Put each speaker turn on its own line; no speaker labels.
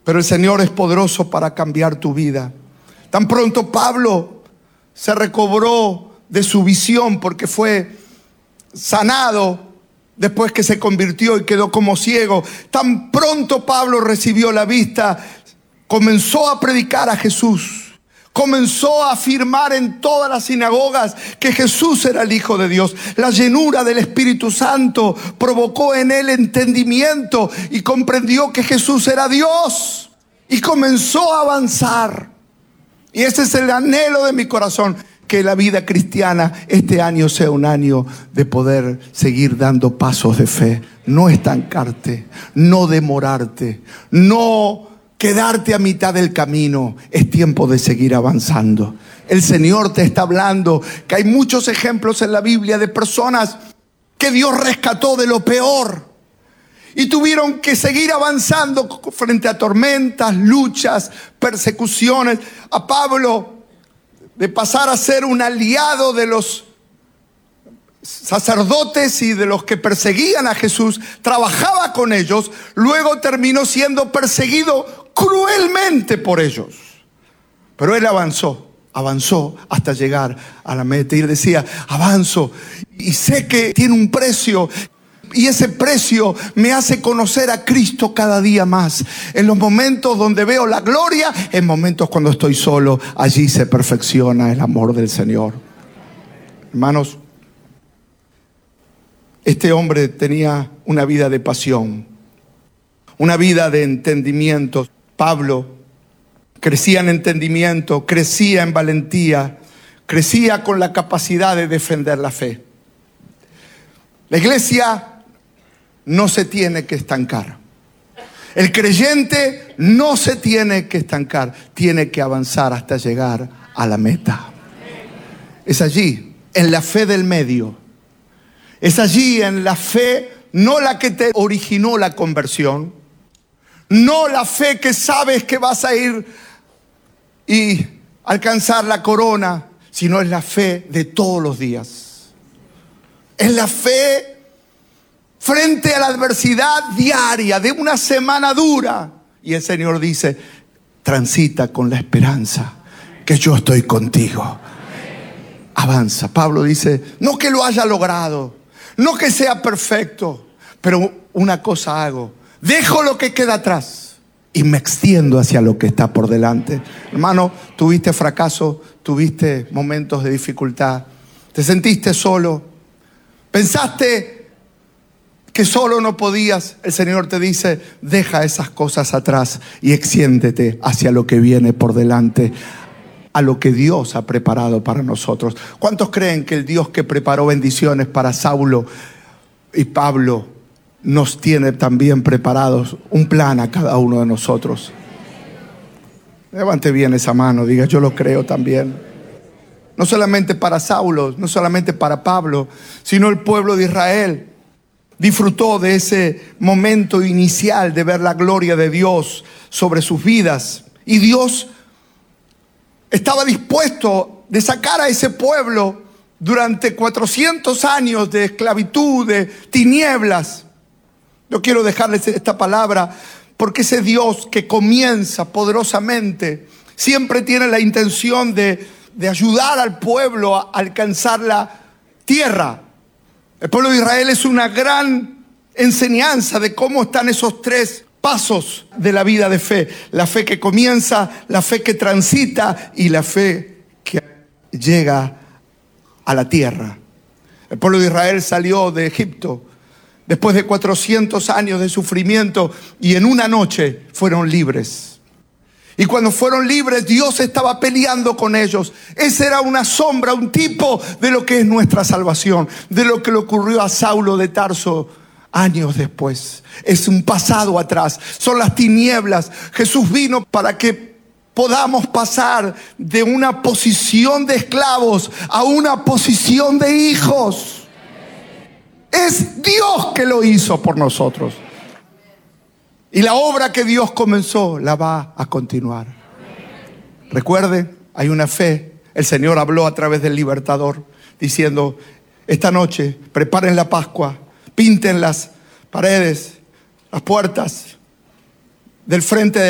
Pero el Señor es poderoso para cambiar tu vida. Tan pronto Pablo se recobró de su visión porque fue sanado después que se convirtió y quedó como ciego. Tan pronto Pablo recibió la vista, comenzó a predicar a Jesús. Comenzó a afirmar en todas las sinagogas que Jesús era el Hijo de Dios. La llenura del Espíritu Santo provocó en él entendimiento y comprendió que Jesús era Dios. Y comenzó a avanzar. Y ese es el anhelo de mi corazón, que la vida cristiana este año sea un año de poder seguir dando pasos de fe. No estancarte, no demorarte, no quedarte a mitad del camino. Es tiempo de seguir avanzando. El Señor te está hablando, que hay muchos ejemplos en la Biblia de personas que Dios rescató de lo peor y tuvieron que seguir avanzando frente a tormentas, luchas, persecuciones. A Pablo, de pasar a ser un aliado de los sacerdotes y de los que perseguían a Jesús, trabajaba con ellos, luego terminó siendo perseguido cruelmente por ellos. Pero él avanzó hasta llegar a la meta. Y él decía: avanzo y sé que tiene un precio, y ese precio me hace conocer a Cristo cada día más. En los momentos donde veo la gloria, en momentos cuando estoy solo, allí se perfecciona el amor del Señor. Hermanos, este hombre tenía una vida de pasión, una vida de entendimiento. Pablo crecía en entendimiento, crecía en valentía, crecía con la capacidad de defender la fe. La iglesia no se tiene que estancar. El creyente no se tiene que estancar, tiene que avanzar hasta llegar a la meta. Es allí, en la fe del medio. Es allí, en la fe, no la que te originó la conversión, no la fe que sabes que vas a ir y alcanzar la corona, sino es la fe de todos los días. Es la fe frente a la adversidad diaria de una semana dura. Y el Señor dice: transita con la esperanza que yo estoy contigo. Avanza. Pablo dice: no que lo haya logrado, no que sea perfecto, pero una cosa hago: dejo lo que queda atrás y me extiendo hacia lo que está por delante. Hermano, tuviste fracaso, tuviste momentos de dificultad, te sentiste solo, pensaste que solo no podías. El Señor te dice: deja esas cosas atrás y extiéndete hacia lo que viene por delante, a lo que Dios ha preparado para nosotros. ¿Cuántos creen que el Dios que preparó bendiciones para Saulo y Pablo nos tiene también preparados un plan a cada uno de nosotros? Levante bien esa mano, diga: yo lo creo también. No solamente para Saulo, no solamente para Pablo, sino el pueblo de Israel disfrutó de ese momento inicial de ver la gloria de Dios sobre sus vidas. Y Dios estaba dispuesto de sacar a ese pueblo durante 400 años de esclavitud, de tinieblas. Yo quiero dejarles esta palabra porque ese Dios que comienza poderosamente siempre tiene la intención de ayudar al pueblo a alcanzar la tierra. El pueblo de Israel es una gran enseñanza de cómo están esos tres pasos de la vida de fe: la fe que comienza, la fe que transita y la fe que llega a la tierra. El pueblo de Israel salió de Egipto después de 400 años de sufrimiento y en una noche fueron libres. Y cuando fueron libres, Dios estaba peleando con ellos. Esa era una sombra, un tipo de lo que es nuestra salvación, de lo que le ocurrió a Saulo de Tarso años después. Es un pasado atrás, son las tinieblas. Jesús vino para que podamos pasar de una posición de esclavos a una posición de hijos. Es Dios que lo hizo por nosotros. Y la obra que Dios comenzó la va a continuar. Recuerde, hay una fe. El Señor habló a través del libertador diciendo: esta noche preparen la Pascua, pinten las paredes, las puertas del frente de